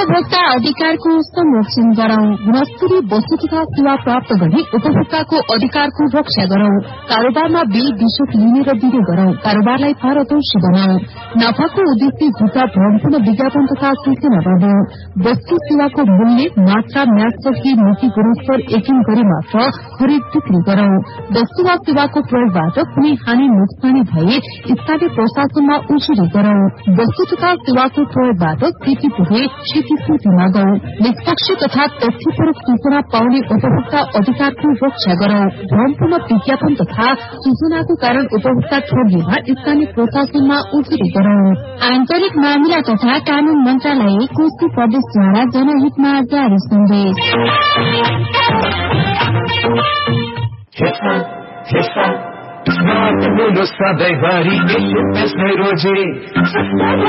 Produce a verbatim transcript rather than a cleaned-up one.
उपभोक्ता अधिकारको संरक्षण गरौं। गुणस्तरीय वस्तु तथा सेवा प्राप्त गर्ने उपभोक्ताको अधिकारको रक्षा गरौं। कारोबारमा बिल विशोध लिने र दिने गरौं। कारोबारलाई पारदर्शी बनाऊ। नाफाको उद्देश्य जुट्टा भ्रमपूर्ण विज्ञापन तथा सूचना गर्नु। वस्तु सेवाको मूल्य मात्रा म्याद सकी नीति गुणस्तर यकिन गरी मात्र खरिद बिक्री गरौं। वस्तु वा सेवाको प्रयोगबाट कुनै हानि नोक्सानी भए स्थानीय प्रशासनमा उजुरी गरौं। वस्तु तथा सेवाको प्रयोगबाट क्षति पुगे क्षतिपूर्ति मागौं। निष्पक्ष तथा तथ्यपरक सूचना पाउने उपभोक्ता अधिकारको रक्षा गरौं। भ्रमपूर्ण विज्ञापन तथा सूचनाको कारण उपभोक्ता ठगिएमा स्थानीय प्रशासनमा उजुरी गरौं। आन्तरिक मामिला तथा कानून मन्त्रालय कोशी प्रदेशद्वारा जनहितमा जारी सन्देश। Smart mundo sabe varie, roje.